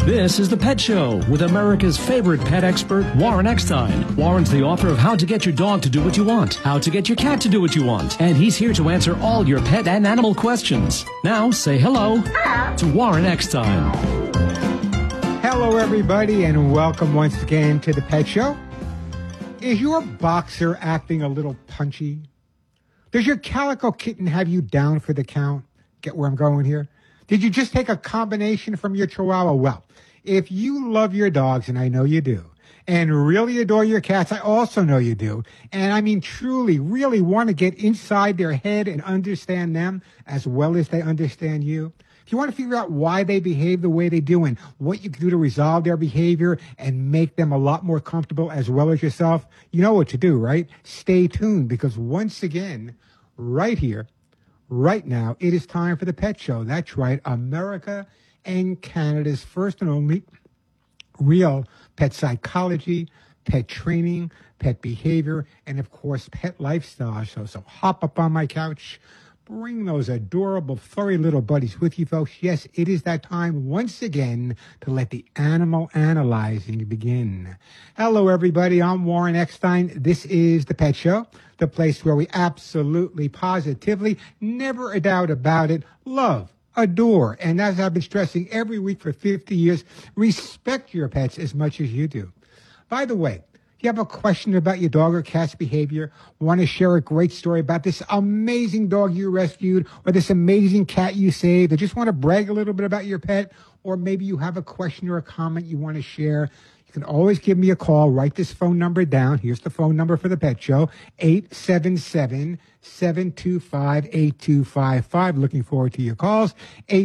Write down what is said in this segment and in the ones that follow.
This is The Pet Show with America's favorite pet expert, Warren Eckstein. Warren's the author of How to Get Your Dog to Do What You Want, How to Get Your Cat to Do What You Want, and he's here to answer all your pet and animal questions. Now, say hello to Warren Eckstein. Hello, everybody, and welcome once again to The Pet Show. Is your boxer acting a little punchy? Does your calico kitten have you down for the count? Get where I'm going here? Did you just take a combination from your Chihuahua? Well, if you love your dogs, and I know you do, and really adore your cats, I also know you do, and I mean truly, really want to get inside their head and understand them as well as they understand you, if you want to figure out why they behave the way they do and what you can do to resolve their behavior and make them a lot more comfortable as well as yourself, you know what to do, right? Stay tuned, because once again, right here, right now, it is time for The Pet Show. That's right, America and Canada's first and only real pet psychology, pet training, pet behavior, and of course, pet lifestyle show. So hop up on my couch, bring those adorable, furry little buddies with you, folks. Yes, it is that time once again to let the animal analyzing begin. Hello, everybody. I'm Warren Eckstein. This is The Pet Show, the place where we absolutely, positively, never a doubt about it, love, adore, and as I've been stressing every week for 50 years, respect your pets as much as you do. By the way, you have a question about your dog or cat's behavior, want to share a great story about this amazing dog you rescued or this amazing cat you saved, or just want to brag a little bit about your pet, or maybe you have a question or a comment you want to share, you can always give me a call. Write this phone number down. Here's the phone number for The Pet Show, 877-725-8255. Looking forward to your calls,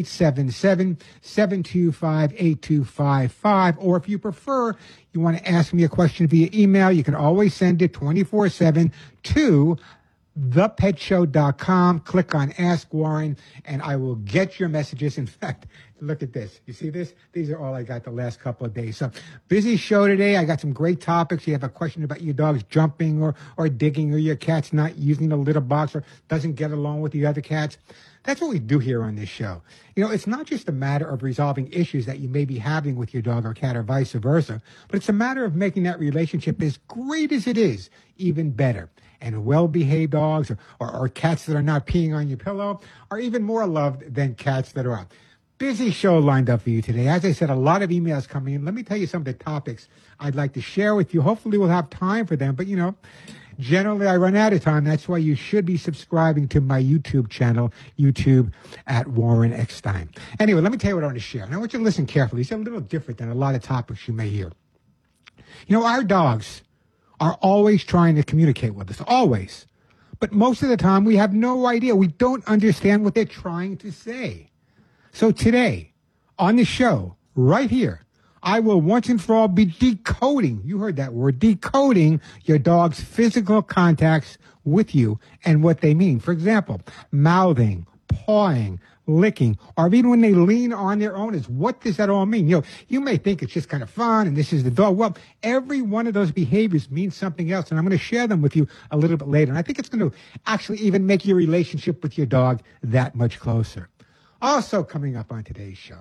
877-725-8255. Or if you prefer, you want to ask me a question via email, you can always send it 24/7 to thepetshow.com. Click on Ask Warren, and I will get your messages. In fact, look at this. You see this? These are all I got the last couple of days. So busy show today. I got some great topics. You have a question about your dog's jumping or digging, or your cat's not using the litter box or doesn't get along with the other cats. That's what we do here on this show. You know, it's not just a matter of resolving issues that you may be having with your dog or cat or vice versa, but it's a matter of making that relationship as great as it is, even better. And well-behaved dogs or cats that are not peeing on your pillow are even more loved than cats that are out. Busy show lined up for you today. As I said, a lot of emails coming in. Let me tell you some of the topics I'd like to share with you. Hopefully we'll have time for them. But, you know, generally I run out of time. That's why you should be subscribing to my YouTube channel, YouTube at Warren Eckstein. Anyway, let me tell you what I want to share. And I want you to listen carefully. It's a little different than a lot of topics you may hear. You know, our dogs are always trying to communicate with us, always. But most of the time, we have no idea. We don't understand what they're trying to say. So today, on the show, right here, I will once and for all be decoding, you heard that word, decoding your dog's physical contacts with you and what they mean. For example, mouthing, pawing, licking, or even when they lean on their owners. What does that all mean? You know, you may think it's just kind of fun and this is the dog. Well, every one of those behaviors means something else, and I'm going to share them with you a little bit later. And I think it's going to actually even make your relationship with your dog that much closer. Also coming up on today's show,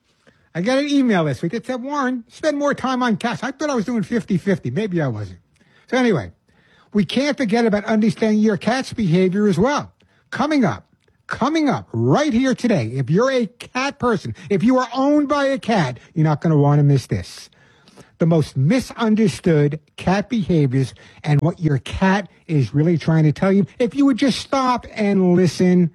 I got an email this week that said, Warren, spend more time on cats. I thought I was doing 50-50. Maybe I wasn't. So anyway, we can't forget about understanding your cat's behavior as well. Coming up right here today, if you're a cat person, if you are owned by a cat, you're not going to want to miss this. The most misunderstood cat behaviors and what your cat is really trying to tell you. If you would just stop and listen,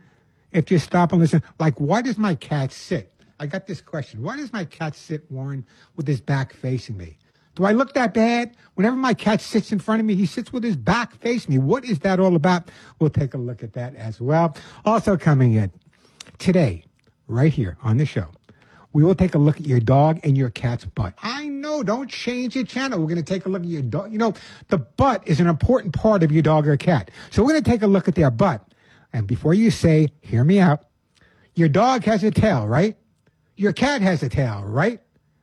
like, why does my cat sit? I got this question. Why does my cat sit, Warren, with his back facing me? Do I look that bad? Whenever my cat sits in front of me, he sits with his back facing me. What is that all about? We'll take a look at that as well. Also coming in today, right here on the show, we will take a look at your dog and your cat's butt. I know, don't change your channel. We're going to take a look at your dog. You know, the butt is an important part of your dog or cat. So we're going to take a look at their butt. And before you say, hear me out, your dog has a tail, right? Your cat has a tail, right?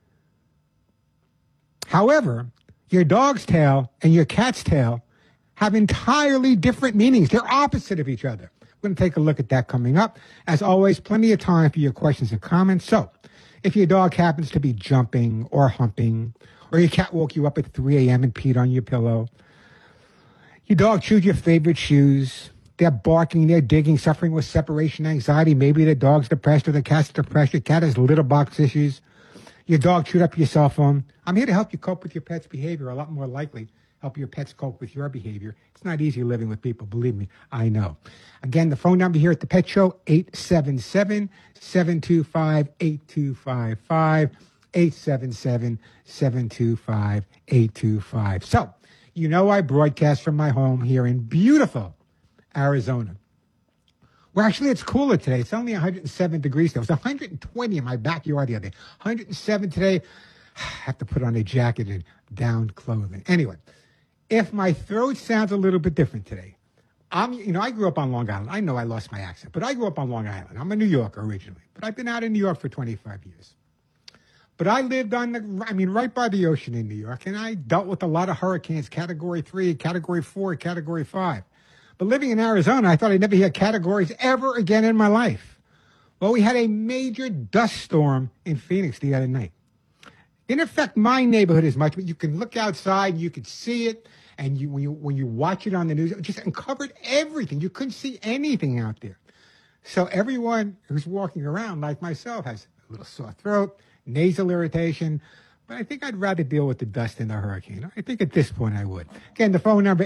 However, your dog's tail and your cat's tail have entirely different meanings. They're opposite of each other. We're going to take a look at that coming up. As always, plenty of time for your questions and comments. So If your dog happens to be jumping or humping, or your cat woke you up at 3 a.m. and peed on your pillow, your dog chewed your favorite shoes, they're barking, they're digging, suffering with separation anxiety, maybe the dog's depressed or the cat's depressed, your cat has litter box issues, your dog chewed up your cell phone, I'm here to help you cope with your pet's behavior, a lot more likely help your pets cope with your behavior. It's not easy living with people, believe me, I know. Again, the phone number here at the Pet Show, 877-725-8255, 877-725-8255. So, you know I broadcast from my home here in beautiful Arizona. Well, actually, it's cooler today. It's only 107 degrees. There was 120 in my backyard the other day. 107 today. I have to put on a jacket and down clothing. Anyway, if my throat sounds a little bit different today, I grew up on Long Island. I know I lost my accent, but I grew up on Long Island. I'm a New Yorker originally, but I've been out in New York for 25 years. But I lived right by the ocean in New York, and I dealt with a lot of hurricanes, Category 3, Category 4, Category 5. But living in Arizona, I thought I'd never hear categories ever again in my life. Well, we had a major dust storm in Phoenix the other night. Didn't affect my neighborhood as much, but you can look outside, you could see it, and when you watch it on the news, it just uncovered everything. You couldn't see anything out there. So everyone who's walking around, like myself, has a little sore throat, nasal irritation, but I think I'd rather deal with the dust than the hurricane. I think at this point I would. Again, the phone number,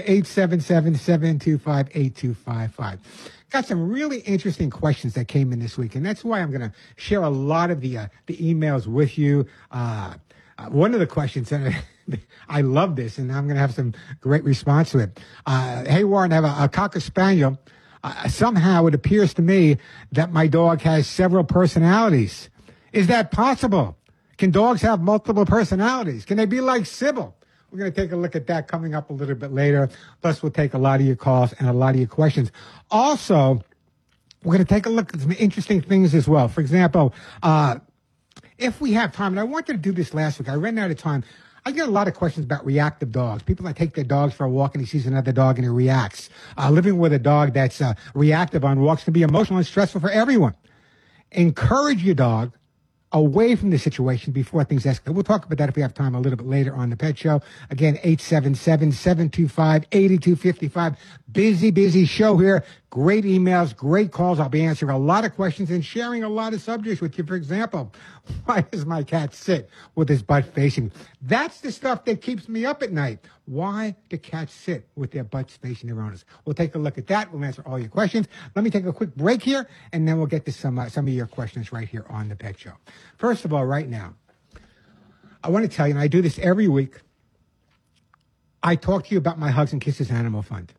877-725-8255. Got some really interesting questions that came in this week, and that's why I'm going to share a lot of the emails with you. One of the questions, and I love this, and I'm going to have some great response to it. Hey, Warren, I have a Cocker Spaniel. Somehow it appears to me that my dog has several personalities. Is that possible? Can dogs have multiple personalities? Can they be like Sybil? We're going to take a look at that coming up a little bit later. Plus, we'll take a lot of your calls and a lot of your questions. Also, we're going to take a look at some interesting things as well. For example, if we have time, and I wanted to do this last week, I ran out of time. I get a lot of questions about reactive dogs. People that take their dogs for a walk and he sees another dog and he reacts. Living with a dog that's reactive on walks can be emotional and stressful for everyone. Encourage your dog away from the situation before things escalate. We'll talk about that if we have time a little bit later on the Pet Show. Again, 877-725-8255. Busy show here. Great emails, great calls. I'll be answering a lot of questions and sharing a lot of subjects with you. For example, why does my cat sit with his butt facing me? That's the stuff that keeps me up at night. Why do cats sit with their butts facing their owners? We'll take a look at that. We'll answer all your questions. Let me take a quick break here, and then we'll get to some of your questions right here on the Pet Show. First of all, right now, I want to tell you, and I do this every week, I talk to you about my Hugs and Kisses Animal Fund.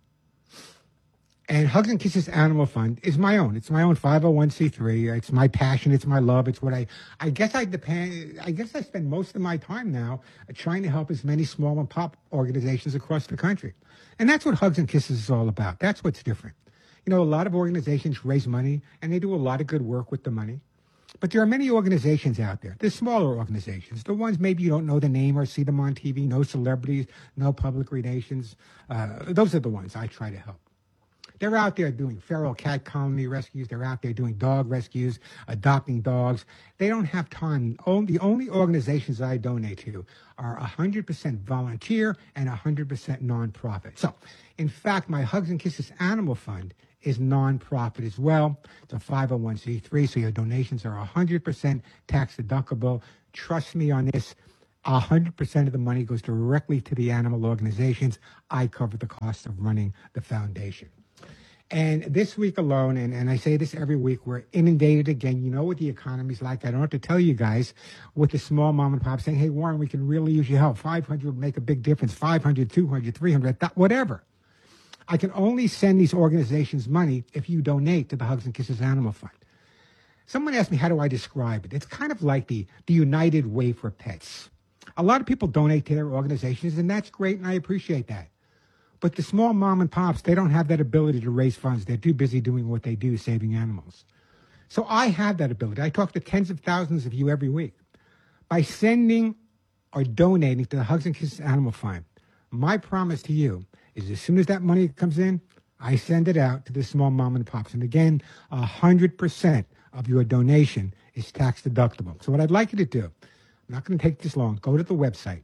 And Hugs and Kisses Animal Fund is my own. It's my own 501c3. It's my passion. It's my love. It's what I guess I spend most of my time now trying to help as many small and pop organizations across the country. And that's what Hugs and Kisses is all about. That's what's different. You know, a lot of organizations raise money and they do a lot of good work with the money. But there are many organizations out there. There's smaller organizations. The ones maybe you don't know the name or see them on TV, no celebrities, no public relations. Those are the ones I try to help. They're out there doing feral cat colony rescues. They're out there doing dog rescues, adopting dogs. They don't have time. The only organizations I donate to are 100% volunteer and 100% nonprofit. So, in fact, my Hugs and Kisses Animal Fund is nonprofit as well. It's a 501c3, so your donations are 100% tax deductible. Trust me on this. 100% of the money goes directly to the animal organizations. I cover the cost of running the foundation. And this week alone, and I say this every week, we're inundated again. You know what the economy's like. I don't have to tell you guys, with the small mom and pop saying, hey, Warren, we can really use your help. 500 would make a big difference. 500, 200, 300, whatever. I can only send these organizations money if you donate to the Hugs and Kisses Animal Fund. Someone asked me, how do I describe it? It's kind of like the United Way for Pets. A lot of people donate to their organizations, and that's great, and I appreciate that. But the small mom and pops, they don't have that ability to raise funds. They're too busy doing what they do, saving animals. So I have that ability. I talk to tens of thousands of you every week. By sending or donating to the Hugs and Kisses Animal Fund, my promise to you is as soon as that money comes in, I send it out to the small mom and pops. And again, 100% of your donation is tax deductible. So what I'd like you to do, I'm not going to take this long, go to the website,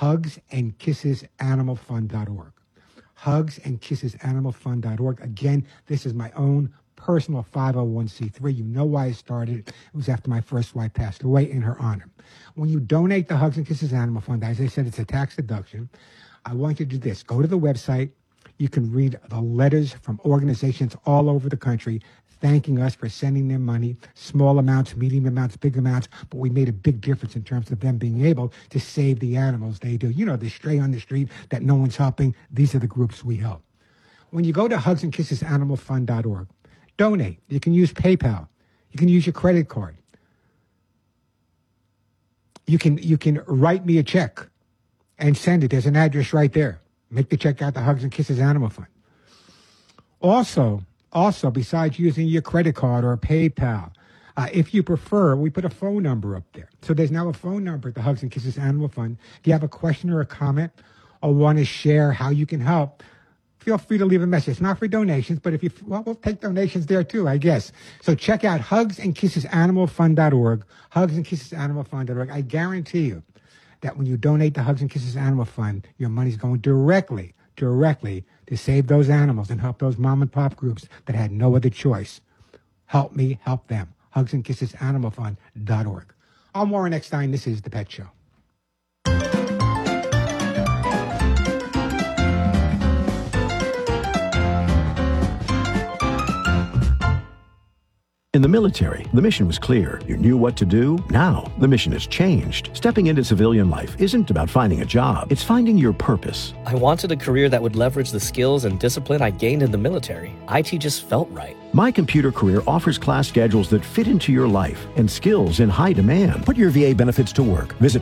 hugsandkissesanimalfund.org. Hugsandkissesanimalfund.org. Again, this is my own personal 501c3. You know why I started it. It was after my first wife passed away in her honor. When you donate to Hugs and Kisses Animal Fund, as I said, it's a tax deduction. I want you to do this. Go to the website. You can read the letters from organizations all over the country thanking us for sending them money, small amounts, medium amounts, big amounts, but we made a big difference in terms of them being able to save the animals they do. You know, the stray on the street that no one's helping, these are the groups we help. When you go to hugsandkissesanimalfund.org, donate. You can use PayPal. You can use your credit card. You can write me a check and send it. There's an address right there. Make the check out to Hugs and Kisses Animal Fund. Also, besides using your credit card or PayPal, if you prefer, we put a phone number up there. So there's now a phone number at the Hugs and Kisses Animal Fund. If you have a question or a comment or want to share how you can help, feel free to leave a message. It's not for donations, but we'll take donations there too, I guess. So check out hugsandkissesanimalfund.org, hugsandkissesanimalfund.org. I guarantee you that when you donate to Hugs and Kisses Animal Fund, your money's going directly to save those animals and help those mom and pop groups that had no other choice. Help me, help them. Hugsandkissesanimalfund.org. I'm Warren Eckstein. This is The Pet Show. In the military, the mission was clear. You knew what to do. Now, the mission has changed. Stepping into civilian life isn't about finding a job. It's finding your purpose. I wanted a career that would leverage the skills and discipline I gained in the military. IT just felt right. My Computer Career offers class schedules that fit into your life and skills in high demand. Put your VA benefits to work. Visit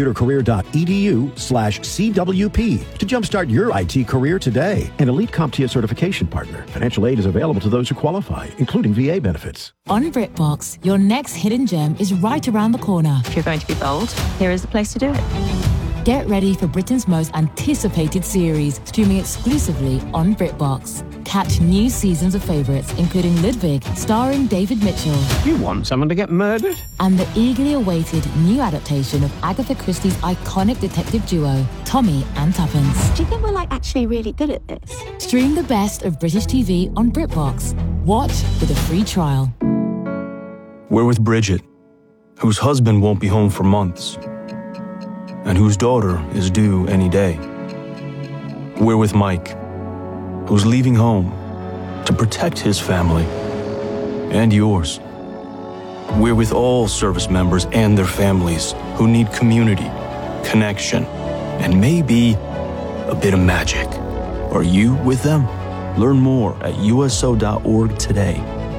mycomputercareer.edu/CWP to jumpstart your IT career today. An elite CompTIA certification partner. Financial aid is available to those who qualify, including VA benefits. On BritBox, your next hidden gem is right around the corner. If you're going to be bold, here is the place to do it. Get ready for Britain's most anticipated series, streaming exclusively on BritBox. Catch new seasons of favourites, including Ludwig, starring David Mitchell. You want someone to get murdered? And the eagerly awaited new adaptation of Agatha Christie's iconic detective duo, Tommy and Tuppence. Do you think we're actually really good at this? Stream the best of British TV on BritBox. Watch with a free trial. We're with Bridget, whose husband won't be home for months, and whose daughter is due any day. We're with Mike, who's leaving home to protect his family and yours. We're with all service members and their families who need community, connection, and maybe a bit of magic. Are you with them? Learn more at USO.org today.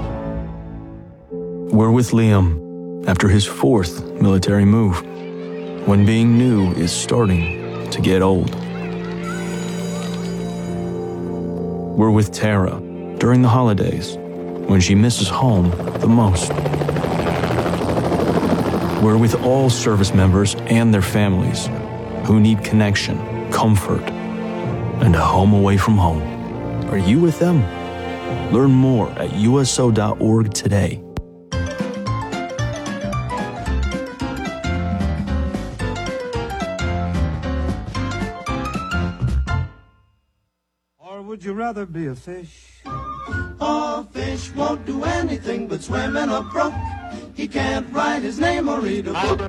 We're with Liam after his 4th military move, when being new is starting to get old. We're with Tara during the holidays, when she misses home the most. We're with all service members and their families who need connection, comfort, and a home away from home. Are you with them? Learn more at USO.org today. Would you rather be a fish? A fish won't do anything but swim in a brook. He can't write his name or read a book.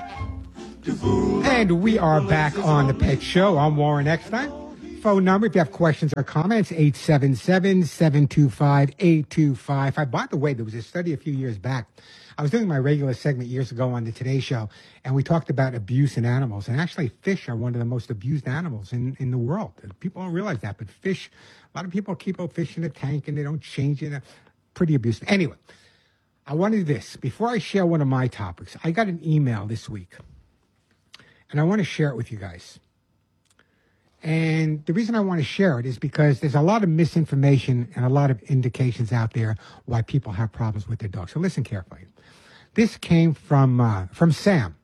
And we are back on The Pet Show. I'm Warren Eckstein. Phone number, if you have questions or comments, 877-725-8255. By the way, there was a study a few years back. I was doing my regular segment years ago on the Today Show, and we talked about abuse in animals. And actually, fish are one of the most abused animals in the world. People don't realize that, but fish, a lot of people keep a fish in a tank and they don't change it. Pretty abusive. Anyway, I wanted this. Before I share one of my topics, I got an email this week, and I want to share it with you guys. And the reason I want to share it is because there's a lot of misinformation and a lot of indications out there why people have problems with their dogs. So listen carefully. This came from Sam.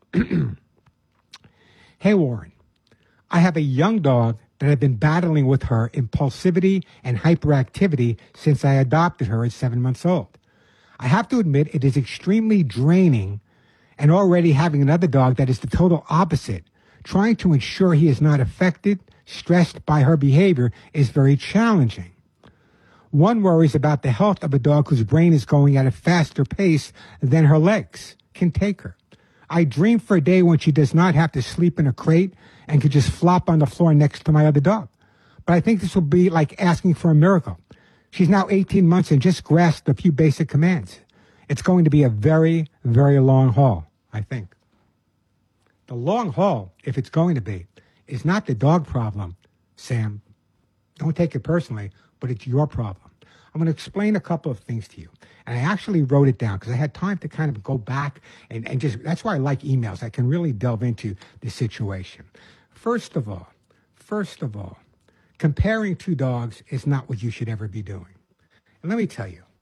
Hey, Warren, I have a young dog that I've been battling with her impulsivity and hyperactivity since I adopted her at 7 months old. I have to admit it is extremely draining, and already having another dog that is the total opposite, trying to ensure he is not affected, stressed by her behavior is very challenging. One worries about the health of a dog whose brain is going at a faster pace than her legs can take her. I dream for a day when she does not have to sleep in a crate and could just flop on the floor next to my other dog. But I think this will be like asking for a miracle. She's now 18 months and just grasped a few basic commands. It's going to be a very, very long haul, I think. The long haul, if it's going to be, is not the dog problem, Sam. Don't take it personally, but it's your problem. I'm going to explain a couple of things to you. And I actually wrote it down because I had time to kind of go back and just, that's why I like emails. I can really delve into the situation. First of all, comparing two dogs is not what you should ever be doing. And let me tell you,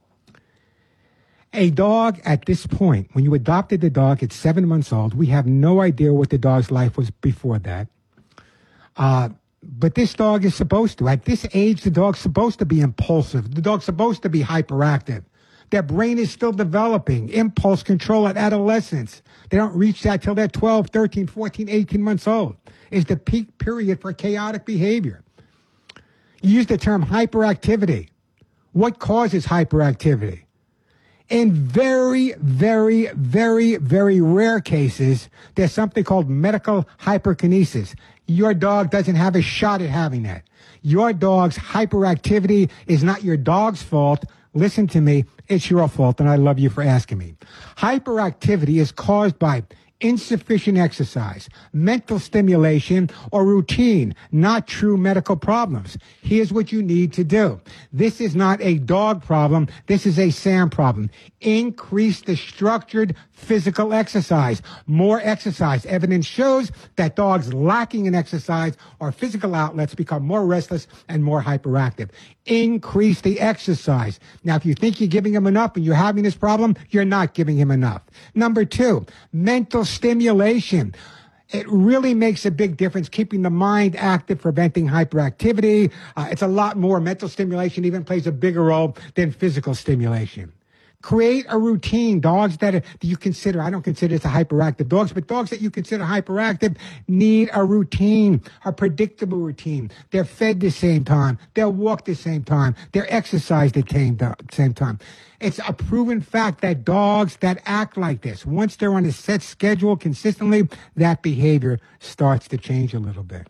a dog at this point, when you adopted the dog at 7 months old, we have no idea what the dog's life was before that. But this dog is supposed to. At this age, the dog's supposed to be impulsive. The dog's supposed to be hyperactive. Their brain is still developing. Impulse control at adolescence. They don't reach that till they're 12, 13, 14, 18 months old. Is the peak period for chaotic behavior. You use the term hyperactivity. What causes hyperactivity? In very, very, very, very rare cases, there's something called medical hyperkinesis. Your dog doesn't have a shot at having that. Your dog's hyperactivity is not your dog's fault. Listen to me, it's your fault, and I love you for asking me. Hyperactivity is caused by insufficient exercise, mental stimulation, or routine, not true medical problems. Here's what you need to do. This is not a dog problem. This is a Sam problem. Increase the structured physical exercise. More exercise. Evidence shows that dogs lacking in exercise or physical outlets become more restless and more hyperactive. Increase the exercise. Now, if you think you're giving him enough and you're having this problem, you're not giving him enough. Number two, mental stimulation. It really makes a big difference keeping the mind active, preventing hyperactivity. It's a lot more. Mental stimulation even plays a bigger role than physical stimulation. Create a routine. Dogs that you consider, I don't consider this a hyperactive dogs, but dogs that you consider hyperactive need a routine, a predictable routine. They're fed the same time. They'll walk the same time. They're exercised at the same time. It's a proven fact that dogs that act like this, once they're on a set schedule consistently, that behavior starts to change a little bit.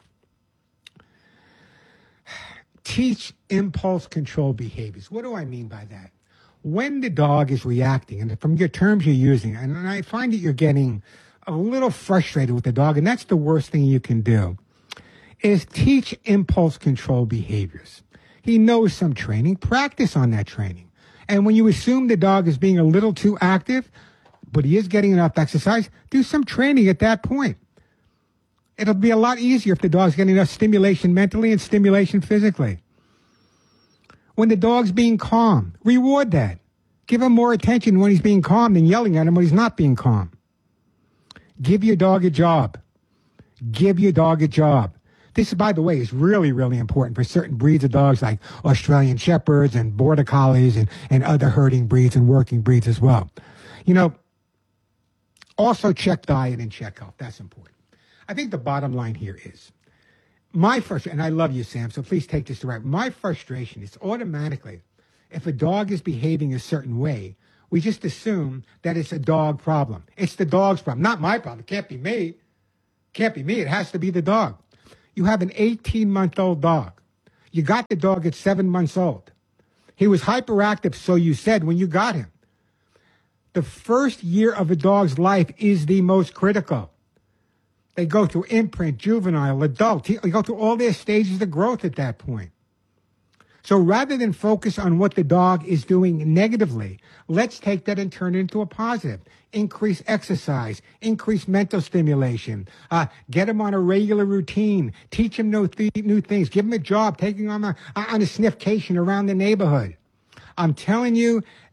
Teach impulse control behaviors. What do I mean by that? When the dog is reacting, and from your terms you're using, and I find that you're getting a little frustrated with the dog, and that's the worst thing you can do, is teach impulse control behaviors. He knows some training. Practice on that training. And when you assume the dog is being a little too active, but he is getting enough exercise, do some training at that point. It'll be a lot easier if the dog's getting enough stimulation mentally and stimulation physically. When the dog's being calm, reward that. Give him more attention when he's being calm than yelling at him when he's not being calm. Give your dog a job. Give your dog a job. This, by the way, is really, really important for certain breeds of dogs like Australian Shepherds and Border Collies and other herding breeds and working breeds as well. You know, also check diet and check health. That's important. I think the bottom line here is, my frustration, and I love you, Sam, so please take this right. My frustration is automatically, if a dog is behaving a certain way, we just assume that it's a dog problem. It's the dog's problem, not my problem. It can't be me. Can't be me. It has to be the dog. You have an 18-month-old dog. You got the dog at 7 months old. He was hyperactive, so you said, when you got him. The first year of a dog's life is the most critical. They go through imprint, juvenile, adult. They go through all their stages of growth at that point. So rather than focus on what the dog is doing negatively, let's take that and turn it into a positive. Increase exercise, increase mental stimulation, get him on a regular routine, teach him new things, give him a job, take him on a sniffcation around the neighborhood. I'm telling you,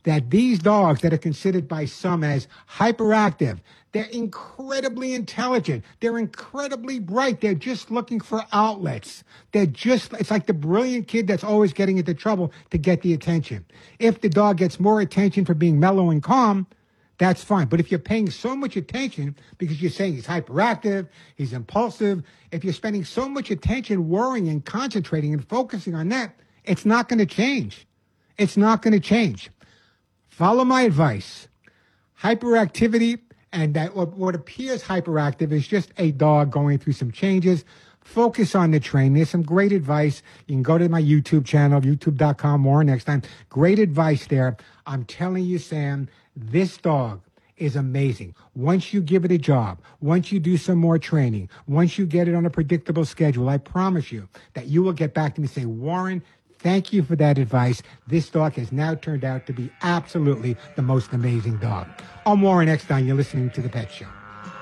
that these dogs that are considered by some as hyperactive, they're incredibly intelligent. They're incredibly bright. They're just looking for outlets. It's like the brilliant kid that's always getting into trouble to get the attention. If the dog gets more attention for being mellow and calm, that's fine. But if you're paying so much attention because you're saying he's hyperactive, he's impulsive, if you're spending so much attention worrying and concentrating and focusing on that, it's not going to change. It's not going to change. Follow my advice. Hyperactivity and that what appears hyperactive is just a dog going through some changes. Focus on the training. There's some great advice. You can go to my YouTube channel, youtube.com, Warren Eckstein. Great advice there. I'm telling you, Sam, this dog is amazing. Once you give it a job, once you do some more training, once you get it on a predictable schedule, I promise you that you will get back to me and say, Warren, thank you for that advice. This dog has now turned out to be absolutely the most amazing dog. I'm Warren Eckstein. You're listening to The Pet Show.